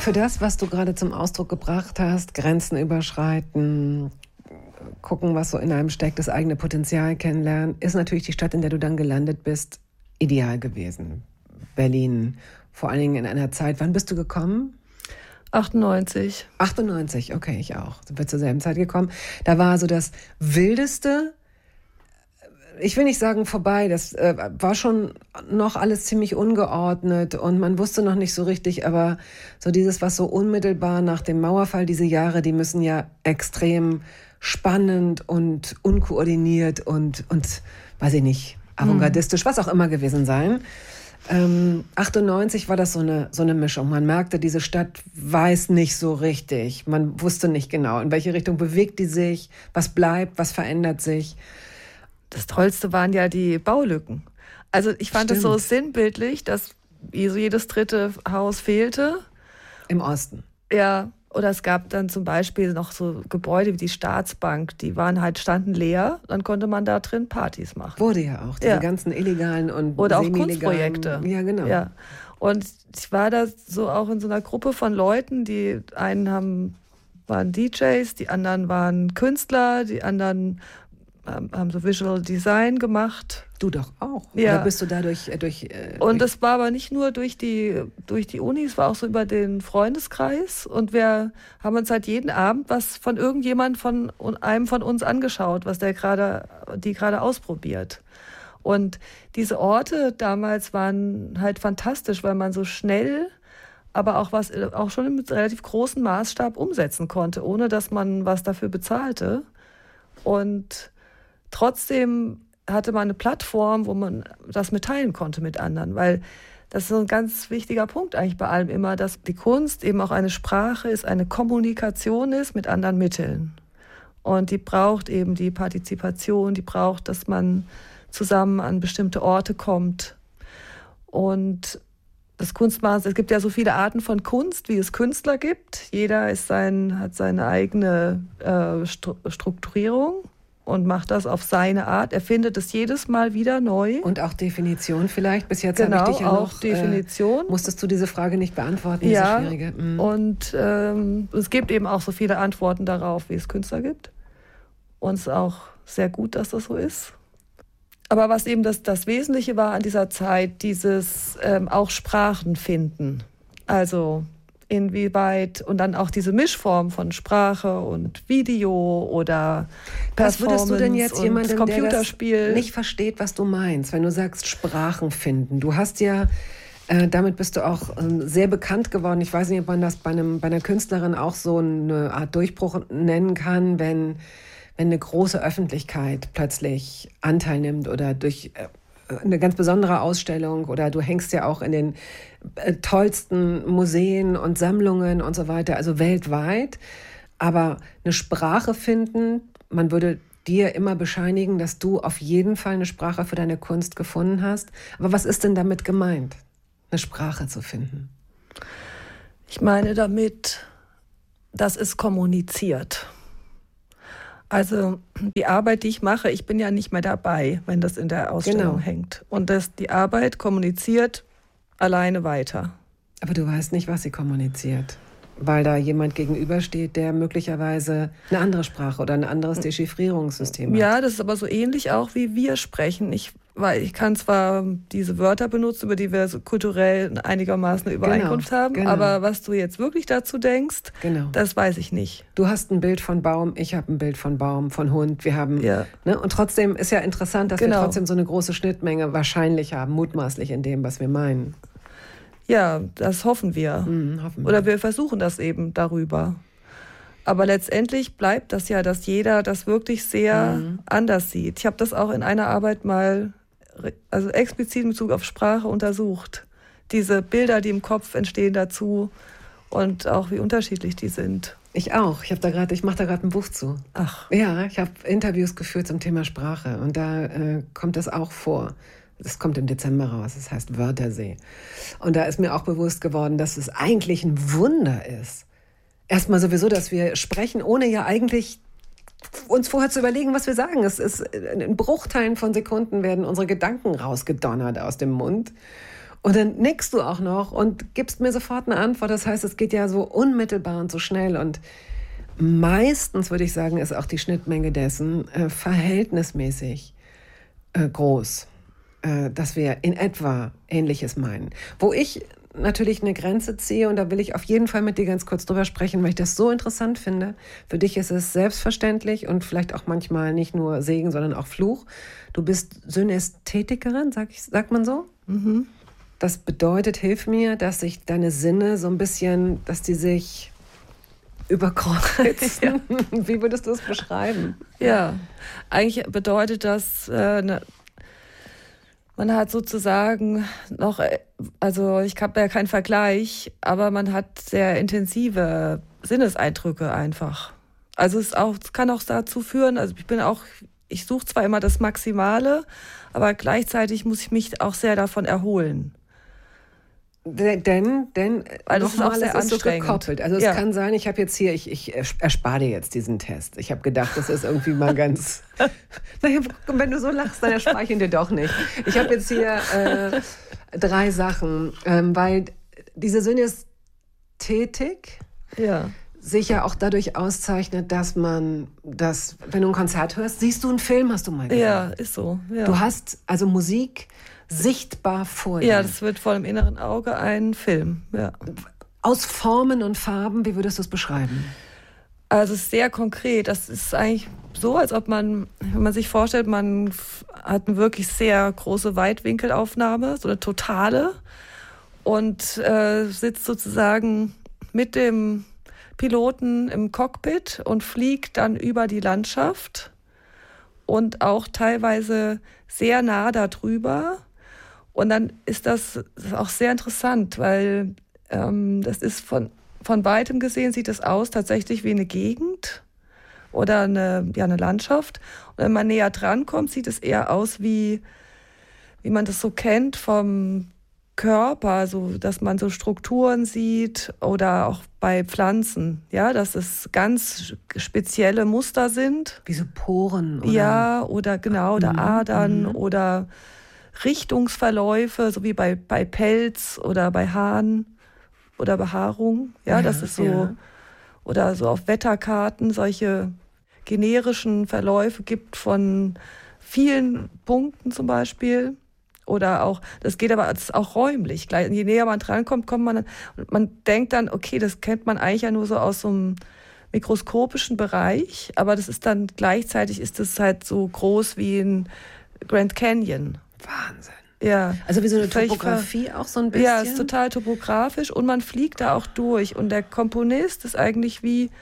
Für das, was du gerade zum Ausdruck gebracht hast, Grenzen überschreiten, gucken, was so in einem steckt, das eigene Potenzial kennenlernen, ist natürlich die Stadt, in der du dann gelandet bist, ideal gewesen. Berlin, vor allen Dingen in einer Zeit. Wann bist du gekommen? 98. 98, okay, ich auch. Sind wir zur selben Zeit gekommen. Da war so das Wildeste, ich will nicht sagen vorbei, das war schon noch alles ziemlich ungeordnet und man wusste noch nicht so richtig, aber so dieses, was so unmittelbar nach dem Mauerfall, diese Jahre, die müssen ja extrem spannend und unkoordiniert und weiß ich nicht, avantgardistisch, was auch immer gewesen sein. 98 war das so eine Mischung. Man merkte, diese Stadt weiß nicht so richtig. Man wusste nicht genau, in welche Richtung bewegt die sich, was bleibt, was verändert sich. Das Tollste waren ja die Baulücken. Also ich fand es so sinnbildlich, dass jedes dritte Haus fehlte. Im Osten. Ja, oder es gab dann zum Beispiel noch so Gebäude wie die Staatsbank, die standen leer, dann konnte man da drin Partys machen. Wurde ja auch, diese ganzen illegalen und oder auch Kunstprojekte. Ja, genau. Ja. Und ich war da so auch in so einer Gruppe von Leuten, die einen waren DJs, die anderen waren Künstler, die anderen haben so Visual Design gemacht. Du doch auch. Ja. Oder bist du dadurch und das war aber nicht nur durch die Uni, es war auch so über den Freundeskreis. Und wir haben uns halt jeden Abend was von irgendjemand von einem von uns angeschaut, was die gerade ausprobiert. Und diese Orte damals waren halt fantastisch, weil man so schnell, aber auch schon mit relativ großem Maßstab umsetzen konnte, ohne dass man was dafür bezahlte. Und trotzdem hatte man eine Plattform, wo man das mitteilen konnte mit anderen, weil das ist so ein ganz wichtiger Punkt eigentlich bei allem immer, dass die Kunst eben auch eine Sprache ist, eine Kommunikation ist mit anderen Mitteln. Und die braucht eben die Partizipation, die braucht, dass man zusammen an bestimmte Orte kommt. Und das Kunstmachen, es gibt ja so viele Arten von Kunst, wie es Künstler gibt. Jeder hat seine eigene Strukturierung und macht das auf seine Art. Er findet es jedes Mal wieder neu. Und auch Definition vielleicht. Bis jetzt genau, habe ich dich ja auch noch, Definition. Musstest du diese Frage nicht beantworten, ja, diese schwierige. Und es gibt eben auch so viele Antworten darauf, wie es Künstler gibt. Und es ist auch sehr gut, dass das so ist. Aber was eben das Wesentliche war an dieser Zeit, dieses auch Sprachen finden. Also inwieweit, und dann auch diese Mischform von Sprache und Video oder Performance. Was würdest du denn jetzt jemandem, Computerspiel, der das nicht versteht, was du meinst, wenn du sagst Sprachen finden? Du hast ja, damit bist du auch sehr bekannt geworden. Ich weiß nicht, ob man das bei einer Künstlerin auch so eine Art Durchbruch nennen kann, wenn eine große Öffentlichkeit plötzlich Anteil nimmt oder durch eine ganz besondere Ausstellung, oder du hängst ja auch in den tollsten Museen und Sammlungen und so weiter, also weltweit. Aber eine Sprache finden, man würde dir immer bescheinigen, dass du auf jeden Fall eine Sprache für deine Kunst gefunden hast. Aber was ist denn damit gemeint, eine Sprache zu finden? Ich meine damit, dass es kommuniziert. Also die Arbeit, die ich mache, ich bin ja nicht mehr dabei, wenn das in der Ausstellung hängt. Und die Arbeit kommuniziert alleine weiter. Aber du weißt nicht, was sie kommuniziert, weil da jemand gegenübersteht, der möglicherweise eine andere Sprache oder ein anderes Dechiffrierungssystem hat. Ja, das ist aber so ähnlich auch, wie wir sprechen. Ich kann zwar diese Wörter benutzen, über die wir so kulturell einigermaßen eine Übereinkunft haben, aber was du jetzt wirklich dazu denkst, das weiß ich nicht. Du hast ein Bild von Baum, ich habe ein Bild von Baum, von Hund, wir haben, ne? Und trotzdem ist ja interessant, dass wir trotzdem so eine große Schnittmenge wahrscheinlich haben, mutmaßlich in dem, was wir meinen. Ja, das hoffen wir. Hoffen wir. Oder wir versuchen das eben darüber. Aber letztendlich bleibt das ja, dass jeder das wirklich sehr anders sieht. Ich habe das auch in einer Arbeit mal explizit in Bezug auf Sprache untersucht. Diese Bilder, die im Kopf entstehen dazu und auch wie unterschiedlich die sind. Ich auch. Ich mache da gerade ein Buch zu. Ach. Ja, ich habe Interviews geführt zum Thema Sprache und da kommt das auch vor. Das kommt im Dezember raus, das heißt Wörtersee. Und da ist mir auch bewusst geworden, dass es eigentlich ein Wunder ist. Erstmal sowieso, dass wir sprechen, ohne ja eigentlich uns vorher zu überlegen, was wir sagen. Es ist in Bruchteilen von Sekunden werden unsere Gedanken rausgedonnert aus dem Mund. Und dann nickst du auch noch und gibst mir sofort eine Antwort. Das heißt, es geht ja so unmittelbar und so schnell. Und meistens, würde ich sagen, ist auch die Schnittmenge dessen verhältnismäßig groß, dass wir in etwa Ähnliches meinen. Wo ich natürlich eine Grenze ziehe, und da will ich auf jeden Fall mit dir ganz kurz drüber sprechen, weil ich das so interessant finde. Für dich ist es selbstverständlich und vielleicht auch manchmal nicht nur Segen, sondern auch Fluch. Du bist Synästhetikerin, sagt man so? Mhm. Das bedeutet, hilf mir, dass sich deine Sinne so ein bisschen, dass die sich überkreuzen. Ja. Wie würdest du es beschreiben? Ja, eigentlich bedeutet das, man hat sozusagen noch, also ich habe ja keinen Vergleich, aber man hat sehr intensive Sinneseindrücke einfach. Also es kann auch dazu führen, also ich suche zwar immer das Maximale, aber gleichzeitig muss ich mich auch sehr davon erholen. Denn weil das nochmal, ist es ist so gekoppelt. Also es kann sein, ich habe jetzt hier, ich erspare dir jetzt diesen Test. Ich habe gedacht, das ist irgendwie mal ganz... Naja, wenn du so lachst, dann erspare ich ihn dir doch nicht. Ich habe jetzt hier 3 Sachen, weil diese Synästhetik sich ja auch dadurch auszeichnet, dass wenn du ein Konzert hörst, siehst du einen Film, hast du mal gesagt. Ja, ist so. Ja. Du hast also Musik sichtbar vor dir. Ja, das wird vor dem inneren Auge ein Film. Ja. Aus Formen und Farben, wie würdest du es beschreiben? Also es ist sehr konkret. Das ist eigentlich so, als ob wenn man sich vorstellt, man hat eine wirklich sehr große Weitwinkelaufnahme, so eine totale, und sitzt sozusagen mit dem Piloten im Cockpit und fliegt dann über die Landschaft und auch teilweise sehr nah darüber. Und dann ist das auch sehr interessant, weil das ist von weitem gesehen, sieht es aus tatsächlich wie eine Gegend oder eine Landschaft. Und wenn man näher dran kommt, sieht es eher aus wie man das so kennt vom Körper, so dass man so Strukturen sieht, oder auch bei Pflanzen, ja, dass es ganz spezielle Muster sind. Wie so Poren, oder? Ja, oder Adern oder Richtungsverläufe, so wie bei Pelz oder bei Haaren oder Behaarung. Ja, das ist so. Ja. Oder so auf Wetterkarten solche generischen Verläufe gibt von vielen Punkten zum Beispiel. Oder auch, das geht aber auch räumlich. Je näher man drankommt, man denkt dann, okay, das kennt man eigentlich ja nur so aus so einem mikroskopischen Bereich, aber das ist dann gleichzeitig ist es halt so groß wie ein Grand Canyon. Wahnsinn. Ja. Also wie so eine Topografie auch so ein bisschen? Ja, es ist total topografisch und man fliegt da auch durch. Und der Komponist ist eigentlich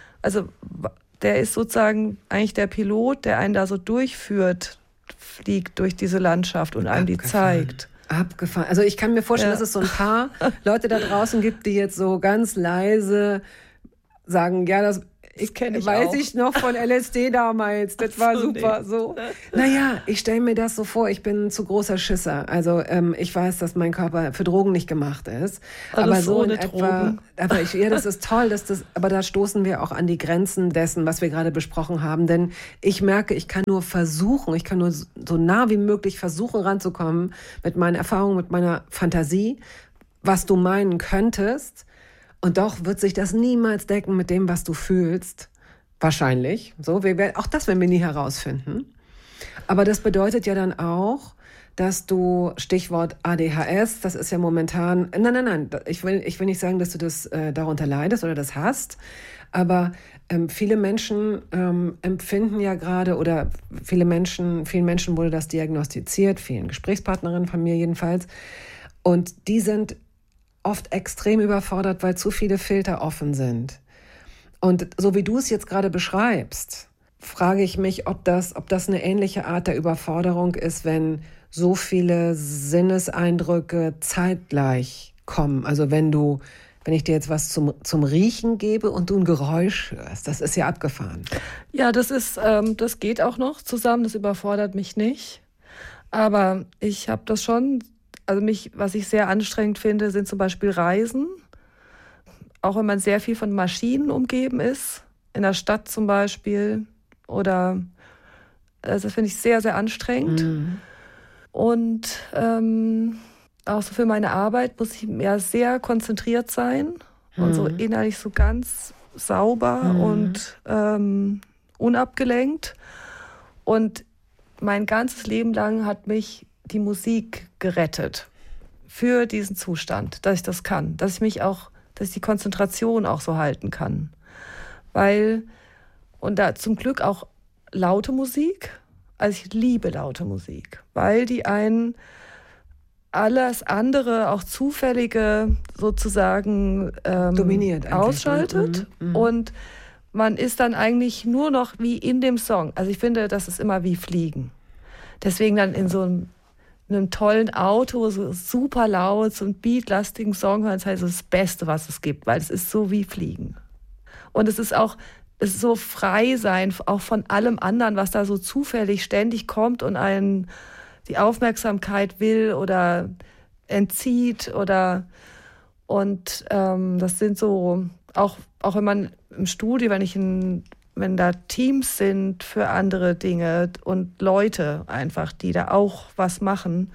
der ist sozusagen eigentlich der Pilot, der einen da so durchführt, fliegt durch diese Landschaft und einem die zeigt. Abgefahren. Also ich kann mir vorstellen, dass es so ein paar Leute da draußen gibt, die jetzt so ganz leise sagen, ja, das weiß ich noch von LSD damals, das war super. So. Naja, ich stelle mir das so vor, ich bin ein zu großer Schisser. Also ich weiß, dass mein Körper für Drogen nicht gemacht ist. Aber so in etwa. Das ist toll, aber da stoßen wir auch an die Grenzen dessen, was wir gerade besprochen haben. Denn ich merke, ich kann nur so nah wie möglich versuchen ranzukommen mit meinen Erfahrungen, mit meiner Fantasie, was du meinen könntest. Und doch wird sich das niemals decken mit dem, was du fühlst. Wahrscheinlich. So, auch das werden wir nie herausfinden. Aber das bedeutet ja dann auch, dass du, Stichwort ADHS, das ist ja momentan, nein, ich will nicht sagen, dass du das darunter leidest oder das hast, aber vielen Menschen empfinden ja gerade, oder vielen Menschen wurde das diagnostiziert, vielen Gesprächspartnerinnen von mir jedenfalls, und die sind oft extrem überfordert, weil zu viele Filter offen sind. Und so wie du es jetzt gerade beschreibst, frage ich mich, ob das eine ähnliche Art der Überforderung ist, wenn so viele Sinneseindrücke zeitgleich kommen. Also wenn ich dir jetzt was zum Riechen gebe und du ein Geräusch hörst, das ist ja abgefahren. Ja, das geht auch noch zusammen, das überfordert mich nicht. Aber ich habe das schon. Also was ich sehr anstrengend finde, sind zum Beispiel Reisen. Auch wenn man sehr viel von Maschinen umgeben ist, in der Stadt zum Beispiel. Also das finde ich sehr, sehr anstrengend. Mhm. Und auch so für meine Arbeit muss ich ja sehr konzentriert sein und so innerlich so ganz sauber und unabgelenkt. Und mein ganzes Leben lang hat mich die Musik gerettet für diesen Zustand, dass ich das kann, dass ich die Konzentration auch so halten kann. Und da zum Glück auch laute Musik, also ich liebe laute Musik, weil die einen alles andere, auch Zufällige sozusagen dominiert ausschaltet. Und man ist dann eigentlich nur noch wie in dem Song. Also ich finde, das ist immer wie Fliegen. Deswegen dann in so einem tollen Auto, so super laut, so einen beatlastigen Song hören, ist halt so das Beste, was es gibt, weil es ist so wie Fliegen. Und es ist so frei sein, auch von allem anderen, was da so zufällig ständig kommt und einen die Aufmerksamkeit will oder entzieht und das sind so, auch wenn man im Studio, wenn da Teams sind für andere Dinge und Leute einfach, die da auch was machen,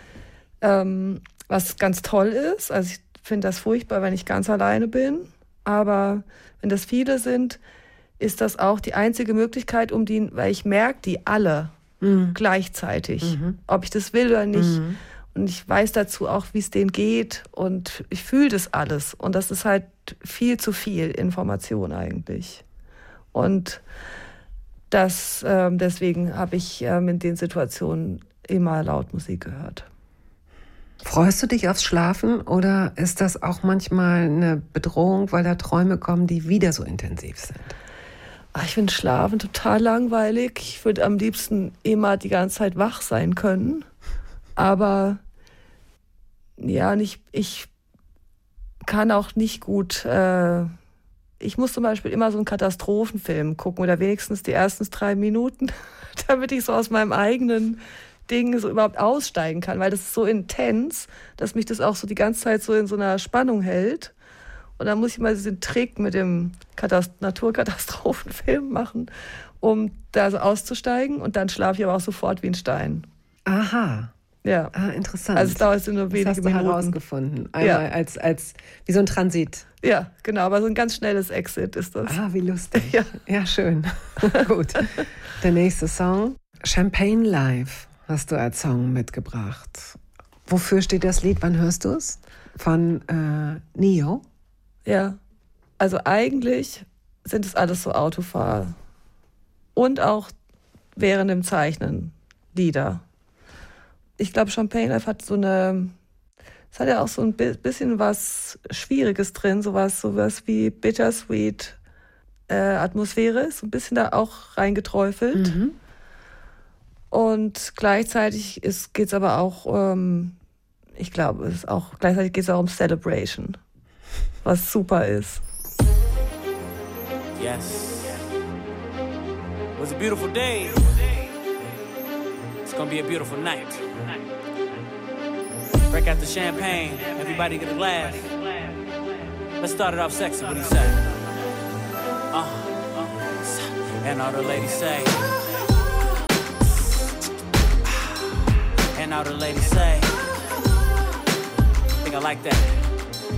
was ganz toll ist. Also ich finde das furchtbar, wenn ich ganz alleine bin, aber wenn das viele sind, ist das auch die einzige Möglichkeit, weil ich merke die alle gleichzeitig, ob ich das will oder nicht. Und ich weiß dazu auch, wie es denen geht und ich fühle das alles. Und das ist halt viel zu viel Information eigentlich. Und deswegen habe ich in den Situationen immer laut Musik gehört. Freust du dich aufs Schlafen oder ist das auch manchmal eine Bedrohung, weil da Träume kommen, die wieder so intensiv sind? Ich finde Schlafen total langweilig. Ich würde am liebsten immer die ganze Zeit wach sein können. Aber ja, ich kann auch nicht gut. Ich muss zum Beispiel immer so einen Katastrophenfilm gucken oder wenigstens die ersten 3 Minuten, damit ich so aus meinem eigenen Ding so überhaupt aussteigen kann, weil das ist so intens, dass mich das auch so die ganze Zeit so in so einer Spannung hält. Und dann muss ich mal diesen Trick mit dem Naturkatastrophenfilm machen, um da so auszusteigen. Und dann schlafe ich aber auch sofort wie ein Stein. Aha. Ja. Interessant. Also es dauert nur wenige Minuten. Das hast du herausgefunden. Einmal als wie so ein Transit. Ja, genau. Aber so ein ganz schnelles Exit ist das. Wie lustig. Ja, schön. Gut. Der nächste Song. Champagne Live hast du als Song mitgebracht. Wofür steht das Lied? Wann hörst du es? Von Nio? Ja, also eigentlich sind es alles so Autofahrer und auch während dem Zeichnen Lieder. Ich glaube, Champagne Life hat es hat ja auch so ein bisschen was Schwieriges drin, sowas wie Bittersweet Atmosphäre, so ein bisschen da auch reingeträufelt. Und gleichzeitig geht es aber auch, ich glaube, gleichzeitig geht es auch um Celebration. Was super ist. Yes. It was a beautiful day. It's gonna be a beautiful night. Break out the champagne. Everybody get a glass. Let's start it off sexy. What do you say? And all the ladies say. And all the ladies say. I think I like that.